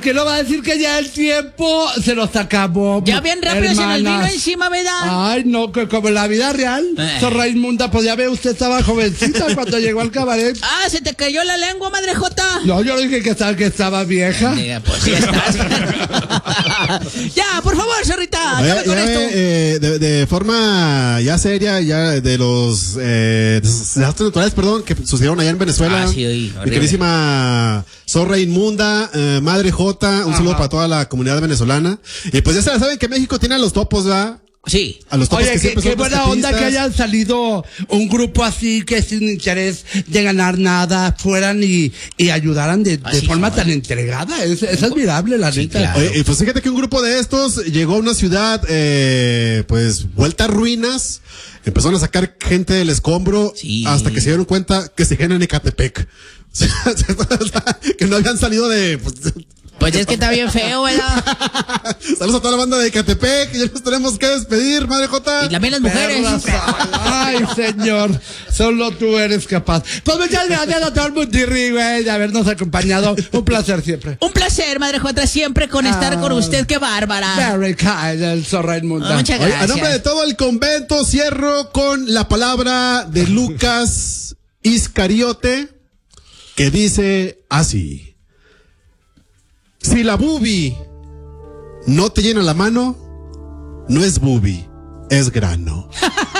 que no va a decir que ya el tiempo se nos acabó. Ya bien rápido hermanas. se nos vino encima, ¿verdad? Ay, no, que como en la vida real. Sor Raimunda, pues ya ve, usted estaba jovencita cuando llegó al cabaret. Ah, ¿se te cayó la lengua, madre Jota? No, yo dije que estaba vieja. Diga, pues sí estás. Ya, por favor, Zorrita, acabe con esto. De forma ya seria, ya de los desastres naturales, perdón, que sucedieron allá en Venezuela. Ah, sí, mi queridísima Zorra Inmunda, Madre Jota, un saludo para toda la comunidad venezolana. Y pues ya se la saben que México tiene a los topos, ¿verdad? Sí. A los topos. Oye, que siempre qué son buena onda rescatistas. que hayan salido un grupo así que sin interés de ganar nada fueran y ayudaran de forma tan entregada. Es admirable, la neta. Claro. Oye, y pues fíjate que un grupo de estos llegó a una ciudad, pues vuelta a ruinas. Empezaron a sacar gente del escombro hasta que se dieron cuenta que se en Ecatepec. Que no habían salido de... Pues es que está bien feo, ¿verdad? Saludos a toda la banda de Ecatepec. Ya nos tenemos que despedir, Madre Jota. Y también las mujeres. Ay, señor, solo tú eres capaz. Pues muchas gracias, doctor Mundirri, güey, de habernos acompañado. Un placer siempre. Un placer, Madre Jota, siempre con estar con usted. ¡Qué bárbara! Very kind, el Zorra Inmunda. Muchas Oye, gracias. a nombre de todo el convento, cierro con la palabra de Lucas Iscariote, que dice así: si la bubi no te llena la mano, no es bubi, es grano.